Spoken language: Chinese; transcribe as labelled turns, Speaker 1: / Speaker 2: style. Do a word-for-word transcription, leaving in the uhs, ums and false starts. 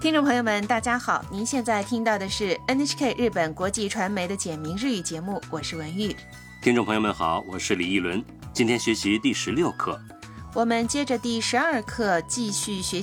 Speaker 1: 听众朋友们大家好，您现在听到的是 N H K 日本国际传媒的简明日语节目，我是文玉。
Speaker 2: 听众朋友们好，我是李一伦，今天学习第十六课。
Speaker 1: 我们接着第十二课继续学